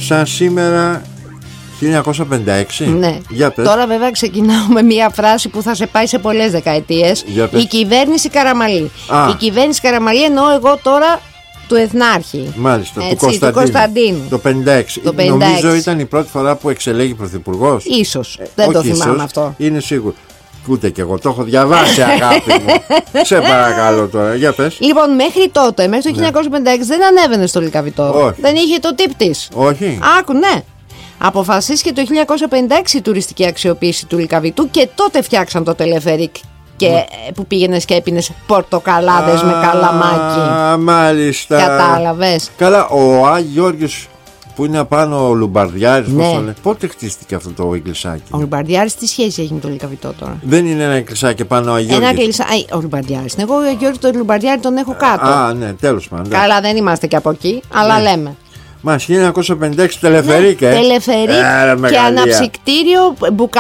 σαν σήμερα 1956. Ναι. Για πες. Τώρα βέβαια ξεκινάω με μια φράση που θα σε πάει σε πολλές δεκαετίες. πες. Η κυβέρνηση Καραμαλή. Α. Η κυβέρνηση Καραμαλή εννοώ εγώ τώρα του Εθνάρχη. Μάλιστα, Έτσι, του Κωνσταντίνου. Το 56. Το 56. Νομίζω ήταν η πρώτη φορά που εξελέγει πρωθυπουργός. Ίσως. Δεν το θυμάμαι αυτό. Είναι σίγουρο. Ούτε κι εγώ το έχω διαβάσει, αγάπη μου. Σε παρακαλώ τώρα, για πες. Λοιπόν, μέχρι τότε, μέχρι το 1956 δεν ανέβαινε στο Λυκαβητό. Όχι. Δεν είχε το τύπ της. Όχι. Άκου, ναι. Αποφασίστηκε το 1956 η τουριστική αξιοποίηση του Λυκαβητού και τότε φτιάξαν το τελεφερίκ και που πήγαινες και έπινες πορτοκαλάδες με καλαμάκι. Μάλιστα. Κατάλαβες. Καλά, ο Άγιος Γιώργης που είναι απάνω ο Λουμπαρδιάρης, Ναι. πώς το λένε. Πότε χτίστηκε αυτό το εκκλησάκι? Ο Λουμπαρδιάρης τι σχέση έχει με το Λυκαβητό τώρα? Δεν είναι ένα εκκλησάκι πάνω ο Άγιος Ένα Γιώργης? εκκλησάκι. Ο Λουμπαρδιάρης. Εγώ ο Γιώργη τον Λουμπαρδιάρη τον έχω κάτω. Α, ναι, τέλος πάντων. Καλά, δεν είμαστε και από εκεί, αλλά Ναι. λέμε. Μας 1956 τελεφερίκ, Τελεφερίκ και μεγαλεία. αναψυκτήριο